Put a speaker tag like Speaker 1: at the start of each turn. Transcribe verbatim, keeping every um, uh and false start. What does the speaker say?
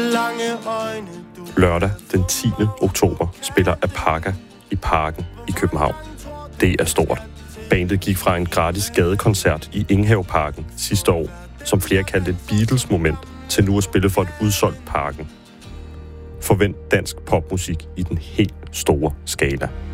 Speaker 1: lange øjne.
Speaker 2: Lørdag den tiende oktober spiller Apaka i Parken i København. Det er stort. Bandet gik fra en gratis gadekoncert i Enghaveparken sidste år, som flere kaldte et Beatles-moment, til nu at spille for et udsolgt Parken. Forvent dansk popmusik i den helt store skala.